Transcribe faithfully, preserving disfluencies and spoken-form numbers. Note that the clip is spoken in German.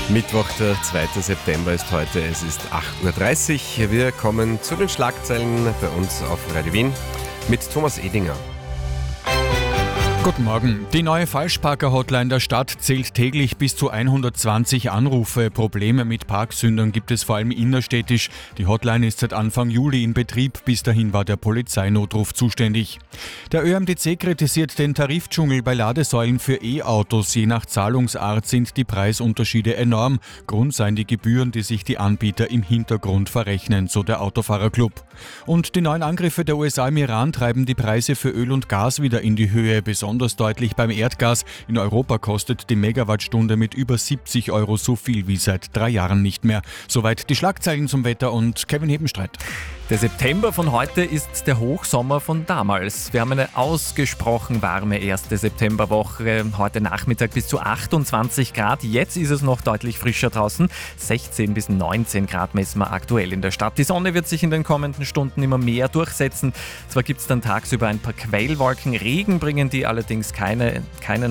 Mittwoch, der zweite September ist heute, es ist acht Uhr dreißig. Wir kommen zu den Schlagzeilen bei uns auf Radio Wien mit Thomas Edinger. Guten Morgen. Die neue Falschparker-Hotline der Stadt zählt täglich bis zu hundertzwanzig Anrufe. Probleme mit Parksündern gibt es vor allem innerstädtisch. Die Hotline ist seit Anfang Juli in Betrieb. Bis dahin war der Polizeinotruf zuständig. Der Ö M D C kritisiert den Tarifdschungel bei Ladesäulen für E-Autos. Je nach Zahlungsart sind die Preisunterschiede enorm. Grund seien die Gebühren, die sich die Anbieter im Hintergrund verrechnen, so der Autofahrerclub. Und die neuen Angriffe der U S A im Iran treiben die Preise für Öl und Gas wieder in die Höhe. Besonders deutlich beim Erdgas. In Europa kostet die Megawattstunde mit über siebzig Euro so viel wie seit drei Jahren nicht mehr. Soweit die Schlagzeilen zum Wetter und Kevin Hebenstreit. Der September von heute ist der Hochsommer von damals. Wir haben eine ausgesprochen warme erste Septemberwoche. Heute Nachmittag bis zu achtundzwanzig Grad. Jetzt ist es noch deutlich frischer draußen. sechzehn bis neunzehn Grad messen wir aktuell in der Stadt. Die Sonne wird sich in den kommenden Stunden immer mehr durchsetzen. Zwar gibt es dann tagsüber ein paar Quellwolken. Regen bringen die allerdings keine, keinen